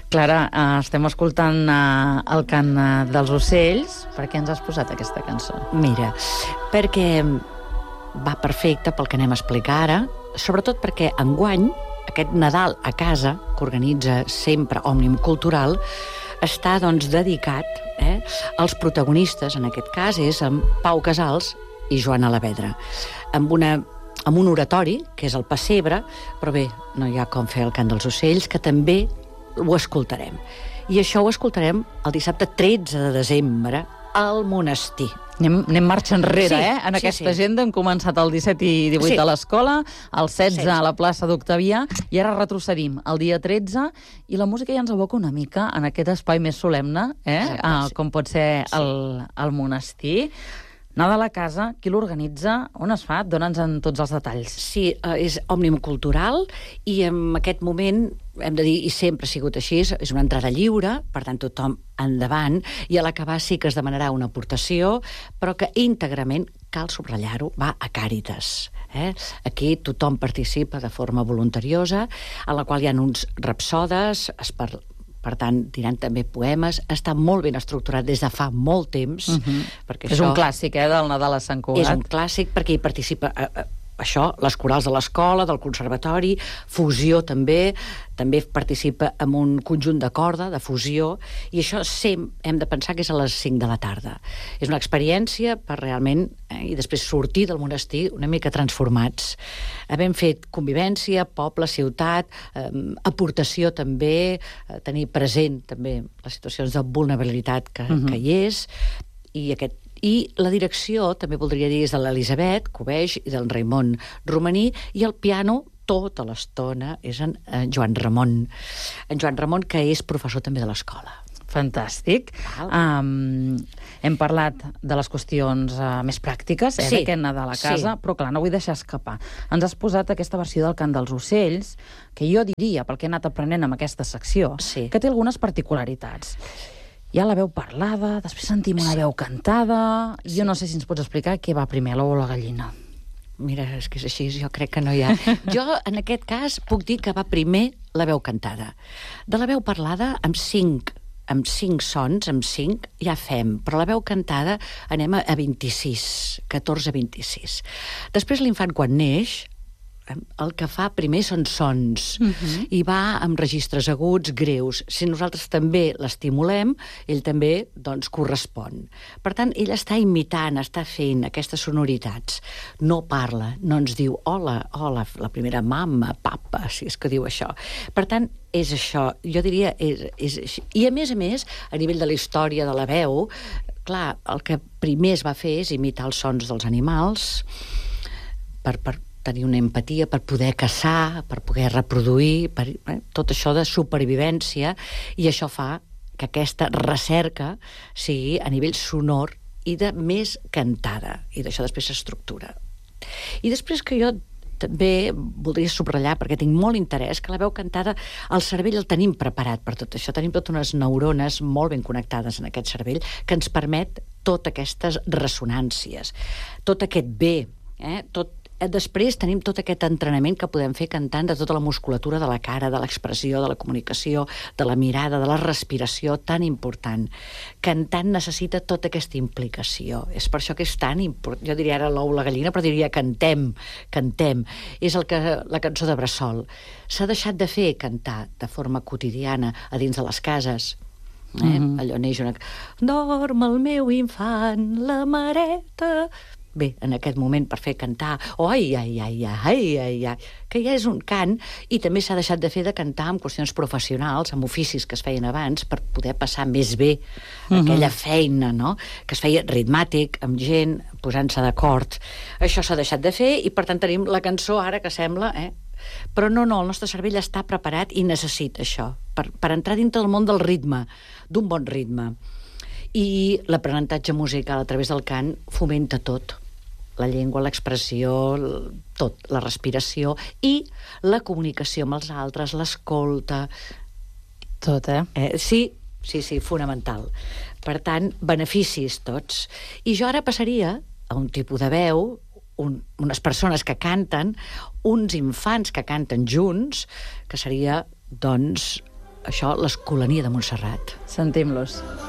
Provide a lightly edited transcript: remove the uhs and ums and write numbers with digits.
Clara, estem escoltant el cant dels ocells. Per què ens has posat aquesta cançó? Mira, perquè va perfecte pel que anem a explicar ara, sobretot perquè enguany, aquest Nadal a casa, que organitza sempre Òmnium Cultural, està doncs dedicat als protagonistes, en aquest cas és amb Pau Casals i Joan Alavedra, amb un oratori, que és el Pessebre, però bé, no hi ha com fer el cant dels ocells, que també ho escoltarem. I això ho escoltarem el dissabte 13 de desembre al monestir. Anem marxa enrere, Sí, en aquesta sí. agenda. Hem començat el 17 i 18 Sí. a l'escola, el 16 a la plaça d'Octavià, i ara retrocedim el dia 13, i la música ja ens aboca una mica en aquest espai més solemne, Exacte, sí. com pot ser el monestir. Nadal a casa, qui l'organitza, on es fa? Dóna'ns en tots els detalls. Sí, és Òmnium Cultural i en aquest moment, hem de dir, i sempre ha sigut així, és una entrada lliure, per tant tothom endavant, i a l'acabar sí que es demanarà una aportació, però que íntegrament, cal subratllar-ho, va a Càritas. Aquí tothom participa de forma voluntariosa, en la qual hi ha uns rapsodes, per tant, diran també poemes, està molt ben estructurat des de fa molt temps. Perquè És un clàssic, del Nadal a Sant Cugat. És un clàssic perquè hi participa això, les corals de l'escola, del conservatori, fusió també participa en un conjunt de corda, de fusió, i això sempre hem de pensar que és a les 5 de la tarda. És una experiència per realment, i després sortir del monestir una mica transformats. Havent fet convivència, poble, ciutat, aportació també, tenir present també les situacions de vulnerabilitat que hi és, i la direcció, també voldria dir, és de l'Elisabet Coveix i del Raimon Romaní, i el piano tota l'estona és en Joan Ramon. En Joan Ramon, que és professor també de l'escola. Fantàstic. Hem parlat de les qüestions més pràctiques, d'aquest Nadal a casa, però clar, no vull deixar escapar. Ens has posat aquesta versió del cant dels ocells, que jo diria, pel que he anat aprenent amb aquesta secció, que té algunes particularitats. Hi ha la veu parlada, després sentim una veu cantada. Jo no sé si ens pots explicar què va primer, l'ou o la gallina. Mira, és que és així, jo crec que no hi ha. Jo, en aquest cas, puc dir que va primer la veu cantada. De la veu parlada, amb cinc sons, amb 5, ja fem. Però la veu cantada anem a 26, 14-26. Després l'infant, quan neix, el que fa primer són sons, i va amb registres aguts, greus. Si nosaltres també l'estimulem, ell també, doncs, correspon. Per tant, ell està imitant, està fent aquestes sonoritats. No parla, no ens diu hola, hola, la primera mama, papa, si és que diu això. Per tant, és això, jo diria, és així. I a més, a nivell de la història de la veu, clar, el que primer es va fer és imitar els sons dels animals, per tenir una empatia, per poder caçar, per poder reproduir, tot això de supervivència, i això fa que aquesta recerca sigui a nivell sonor i de més cantada, i d'això després s'estructura. I després que jo també voldria subratllar, perquè tinc molt interès, que la veu cantada, el cervell el tenim preparat per tot això, tenim totes unes neurones molt ben connectades en aquest cervell, que ens permet totes aquestes ressonàncies, tot aquest bé, Després tenim tot aquest entrenament que podem fer cantant de tota la musculatura de la cara, de l'expressió, de la comunicació, de la mirada, de la respiració, tan important. Cantant necessita tota aquesta implicació. És per això que és tan important. Jo diria ara l'ou, la gallina, però diria cantem. És la cançó de Bressol. S'ha deixat de fer cantar de forma quotidiana a dins de les cases. Allò neix una... Dorm el meu infant, la mareta... Bé, en aquest moment per fer cantar que ja és un cant, i també s'ha deixat de fer de cantar amb qüestions professionals, amb oficis que es feien abans, per poder passar més bé aquella feina, no?, que es feia ritmàtic, amb gent posant-se d'acord. Això s'ha deixat de fer, i per tant tenim la cançó ara que sembla... Però no, el nostre cervell està preparat i necessita això, per entrar dintre del món del ritme, d'un bon ritme. I l'aprenentatge musical a través del cant fomenta tot. La llengua, l'expressió, tot, la respiració i la comunicació amb els altres, l'escolta. Tot, Sí, fonamental. Per tant, beneficis tots. I jo ara passaria a un tipus de veu, unes persones que canten, uns infants que canten junts, que seria, doncs, això, l'Escolania de Montserrat. Sentim-los.